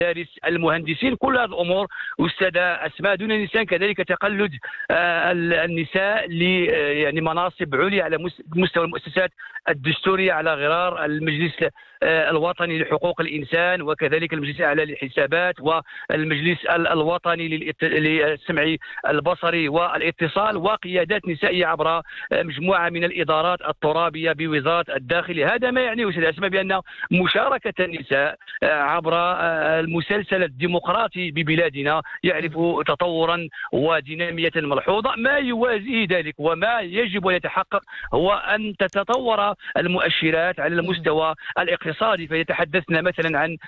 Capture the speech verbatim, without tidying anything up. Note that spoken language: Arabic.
المدارس، المهندسين، كل هذه الامور استاذه اسماء دون نسيان كذلك تقلد النساء ل يعني مناصب عليا على مستوى المؤسسات الدستورية على غرار المجلس الوطني لحقوق الإنسان، وكذلك المجلس الأعلى للحسابات، والمجلس الوطني للسمع البصري والاتصال، وقيادات نسائية عبر مجموعة من الإدارات الترابية بوزارة الداخلية. هذا ما يعني أستاذ أسماء بأن مشاركة النساء عبر المسلسل الديمقراطي ببلادنا يعرف تطورا ودينامية ملحوظة. ما يوازيه ذلك وما يجب أن يتحقق هو أن تتطور المؤشرات على المستوى الاقتصادي، فيتحدثنا مثلا عن